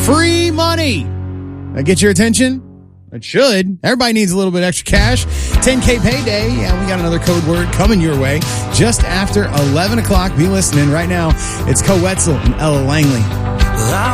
Free money. That get your attention? It should. Everybody needs a little bit extra cash. 10K payday. Yeah, we got another code word coming your way just after 11 o'clock. Be listening right now. It's Co Wetzel and Ella Langley.